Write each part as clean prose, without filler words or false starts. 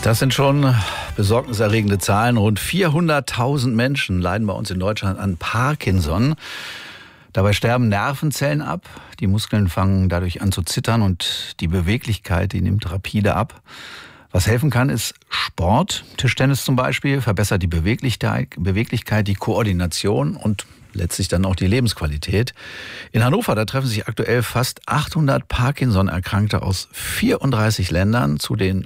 Das sind schon besorgniserregende Zahlen. Rund 400.000 Menschen leiden bei uns in Deutschland an Parkinson. Dabei sterben Nervenzellen ab, die Muskeln fangen dadurch an zu zittern und die Beweglichkeit, die nimmt rapide ab. Was helfen kann, ist Sport. Tischtennis zum Beispiel verbessert die Beweglichkeit, die Koordination und letztlich dann auch die Lebensqualität. In Hannover, da treffen sich aktuell fast 800 Parkinson-Erkrankte aus 34 Ländern zu den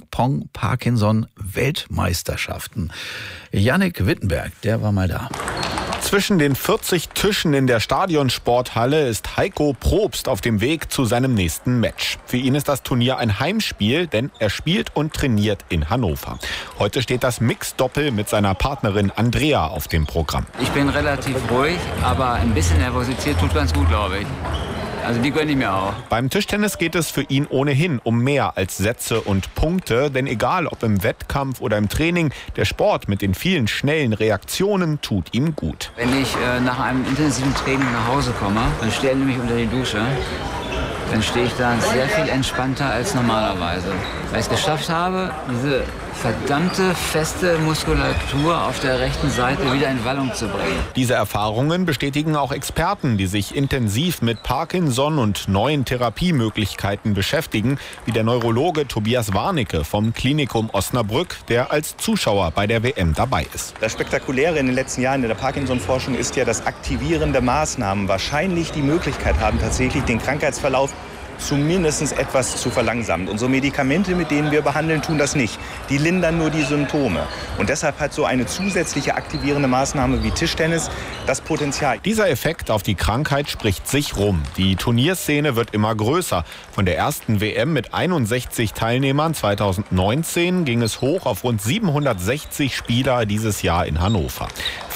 Ping-Pong-Parkinson-Weltmeisterschaften. Jannik Wittenberg, der war mal da. Zwischen den 40 Tischen in der Stadionsporthalle ist Heiko Probst auf dem Weg zu seinem nächsten Match. Für ihn ist das Turnier ein Heimspiel, denn er spielt und trainiert in Hannover. Heute steht das Mixdoppel mit seiner Partnerin Andrea auf dem Programm. Ich bin relativ ruhig, aber ein bisschen Nervosität tut ganz gut, glaube ich. Also die gönne ich mir auch. Beim Tischtennis geht es für ihn ohnehin um mehr als Sätze und Punkte. Denn egal ob im Wettkampf oder im Training, der Sport mit den vielen schnellen Reaktionen tut ihm gut. Wenn ich nach einem intensiven Training nach Hause komme, dann stehe ich nämlich unter die Dusche. Dann stehe ich da sehr viel entspannter als normalerweise. Weil ich es geschafft habe, diese verdammte feste Muskulatur auf der rechten Seite wieder in Wallung zu bringen. Diese Erfahrungen bestätigen auch Experten, die sich intensiv mit Parkinson und neuen Therapiemöglichkeiten beschäftigen, wie der Neurologe Tobias Warnecke vom Klinikum Osnabrück, der als Zuschauer bei der WM dabei ist. Das Spektakuläre in den letzten Jahren in der Parkinson-Forschung ist ja, dass aktivierende Maßnahmen wahrscheinlich die Möglichkeit haben, tatsächlich den Krankheitsverlauf zumindest etwas zu verlangsamen. Unsere Medikamente, mit denen wir behandeln, tun das nicht. Die lindern nur die Symptome. Und deshalb hat so eine zusätzliche aktivierende Maßnahme wie Tischtennis das Potenzial. Dieser Effekt auf die Krankheit spricht sich rum. Die Turnierszene wird immer größer. Von der ersten WM mit 61 Teilnehmern 2019 ging es hoch auf rund 760 Spieler dieses Jahr in Hannover.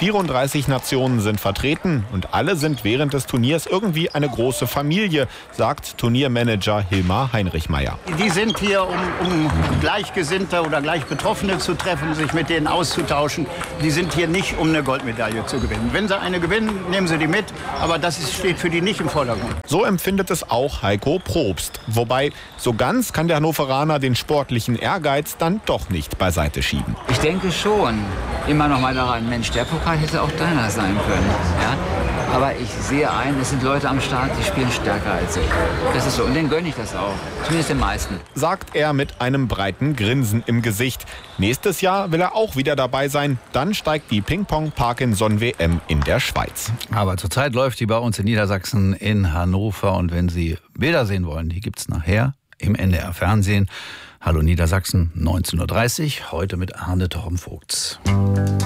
34 Nationen sind vertreten und alle sind während des Turniers irgendwie eine große Familie, sagt Turniermanager Hilmar Heinrichmeier. Die sind hier, um Gleichgesinnte oder Gleichbetroffene zu treffen, sich mit denen auszutauschen. Die sind hier nicht, um eine Goldmedaille zu gewinnen. Wenn sie eine gewinnen, nehmen sie die mit, aber steht für die nicht im Vordergrund. So empfindet es auch Heiko Probst. Wobei, so ganz kann der Hannoveraner den sportlichen Ehrgeiz dann doch nicht beiseite schieben. Ich denke schon immer noch mal daran, Mensch, der Pokal hätte auch deiner sein können. Ja? Aber ich sehe ein, es sind Leute am Start, die spielen stärker als ich. Das ist so. Und denen gönne ich das auch. Zumindest den meisten. Sagt er mit einem breiten Grinsen im Gesicht. Nächstes Jahr will er auch wieder dabei sein. Dann steigt die Ping-Pong-Parkinson-WM in der Schweiz. Aber zurzeit läuft die bei uns in Niedersachsen in Hannover. Und wenn Sie Bilder sehen wollen, die gibt's nachher im NDR-Fernsehen. Hallo Niedersachsen, 19:30 Uhr, heute mit Arne Torben-Vogts.